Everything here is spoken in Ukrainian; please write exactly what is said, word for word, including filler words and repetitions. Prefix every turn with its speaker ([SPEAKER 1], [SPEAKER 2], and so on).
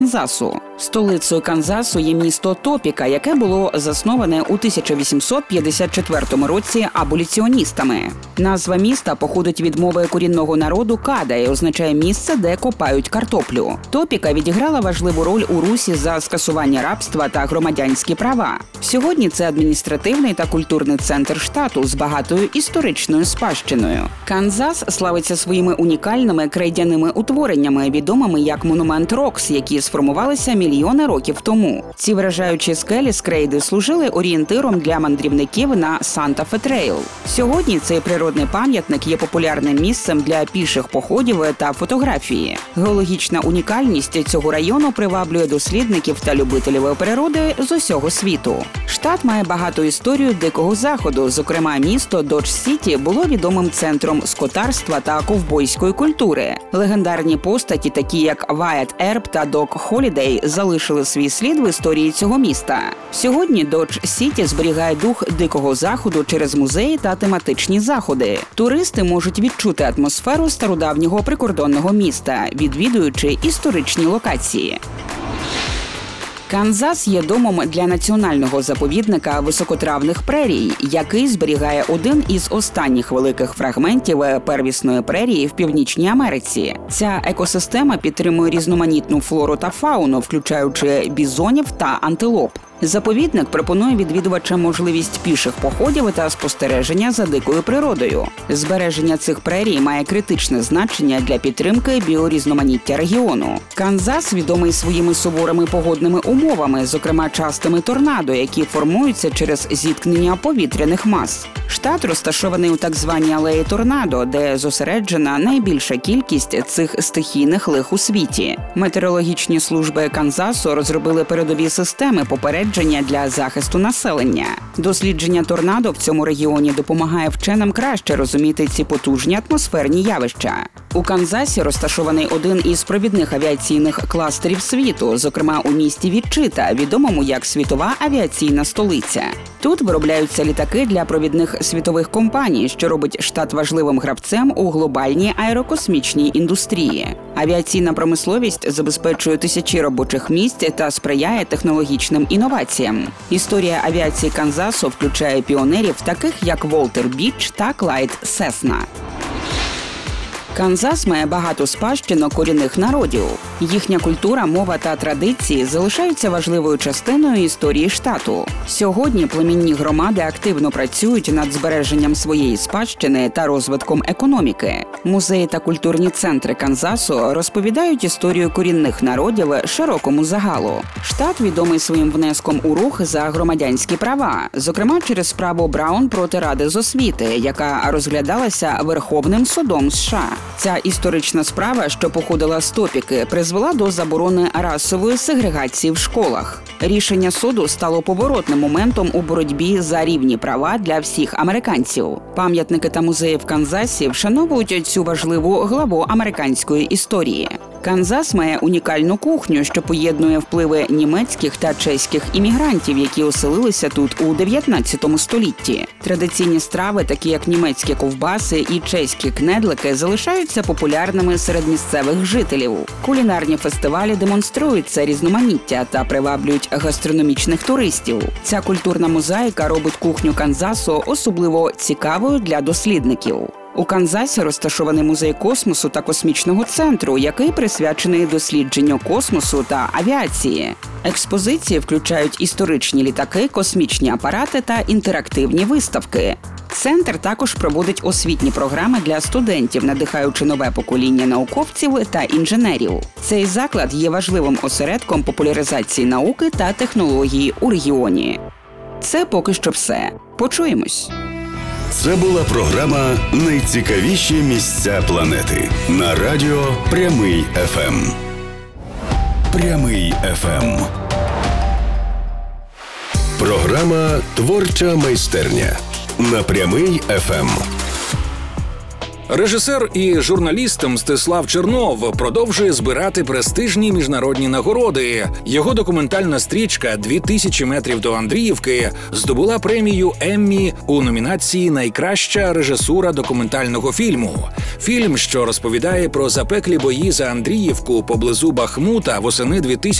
[SPEAKER 1] Канзасу. Столицею Канзасу є місто Топіка, яке було засноване у тисяча вісімсот п'ятдесят четвертому році аболіціоністами. Назва міста походить від мови корінного народу када і означає місце, де копають картоплю. Топіка відіграла важливу роль у русі за скасування рабства та громадянські права. Сьогодні це адміністративний та культурний центр штату з багатою історичною спадщиною. Канзас славиться своїми унікальними крейдяними утвореннями, відомими як монумент Рокс, які сформувалися мільйони років тому. Ці вражаючі скелі з крейди служили орієнтиром для мандрівників на Санта-Фе-Трейл. Сьогодні цей природний пам'ятник є популярним місцем для піших походів та фотографії. Геологічна унікальність цього району приваблює дослідників та любителів природи з усього світу. Штат має багату історію Дикого Заходу, зокрема місто Додж-Сіті було відомим центром скотарства та ковбойської культури. Легендарні постаті, такі як Вайет Ерб та Док Холідей, залишили свій слід в історії цього міста. Сьогодні Додж-Сіті зберігає дух Дикого Заходу через музеї та тематичні заходи. Туристи можуть відчути атмосферу стародавнього прикордонного міста, відвідуючи історичні локації. Канзас є домом для національного заповідника високотравних прерій, який зберігає один із останніх великих фрагментів первісної прерії в Північній Америці. Ця екосистема підтримує різноманітну флору та фауну, включаючи бізонів та антилоп. Заповідник пропонує відвідувачам можливість піших походів та спостереження за дикою природою. Збереження цих прерій має критичне значення для підтримки біорізноманіття регіону. Канзас відомий своїми суворими погодними умовами, зокрема частими торнадо, які формуються через зіткнення повітряних мас. Штат розташований у так званій алеї торнадо, де зосереджена найбільша кількість цих стихійних лих у світі. Метеорологічні служби Канзасу розробили передові системи попередження для захисту населення. Дослідження торнадо в цьому регіоні допомагає вченим краще розуміти ці потужні атмосферні явища. У Канзасі розташований один із провідних авіаційних кластерів світу, зокрема у місті Вічита, відомому як світова авіаційна столиця. Тут виробляються літаки для провідних світових компаній, що робить штат важливим гравцем у глобальній аерокосмічній індустрії. Авіаційна промисловість забезпечує тисячі робочих місць та сприяє технологічним інноваціям. Історія авіації Канзасу включає піонерів, таких як Волтер Біч та Клайд Сесна. Канзас має багато спадщинок корінних народів. Їхня культура, мова та традиції залишаються важливою частиною історії штату. Сьогодні племінні громади активно працюють над збереженням своєї спадщини та розвитком економіки. Музеї та культурні центри Канзасу розповідають історію корінних народів широкому загалу. Штат відомий своїм внеском у рух за громадянські права, зокрема через справу Браун проти Ради з освіти, яка розглядалася Верховним судом США. Ця історична справа, що походила з Топіки, призвела до заборони расової сегрегації в школах. Рішення суду стало поворотним моментом у боротьбі за рівні права для всіх американців. Пам'ятники та музеї в Канзасі вшановують цю важливу главу американської історії. Канзас має унікальну кухню, що поєднує впливи німецьких та чеських іммігрантів, які оселилися тут у дев'ятнадцятому столітті. Традиційні страви, такі як німецькі ковбаси і чеські кнедлики, залишаються популярними серед місцевих жителів. Кулінарні фестивалі демонструють це різноманіття та приваблюють гастрономічних туристів. Ця культурна мозаїка робить кухню Канзасу особливо цікавою для дослідників. У Канзасі розташований музей космосу та космічного центру, який присвячений дослідженню космосу та авіації. Експозиції включають історичні літаки, космічні апарати та інтерактивні виставки. Центр також проводить освітні програми для студентів, надихаючи нове покоління науковців та інженерів. Цей заклад є важливим осередком популяризації науки та технології у регіоні. Це поки що все. Почуємось!
[SPEAKER 2] Це була програма «Найцікавіші місця планети» на радіо Прямий еф ем. Прямий еф ем. Програма «Творча майстерня» на Прямий еф ем.
[SPEAKER 3] Режисер і журналіст Мстислав Чернов продовжує збирати престижні міжнародні нагороди. Його документальна стрічка «дві тисячі метрів до Андріївки» здобула премію Еммі у номінації «Найкраща режисура документального фільму». Фільм, що розповідає про запеклі бої за Андріївку поблизу Бахмута восени дві тисячі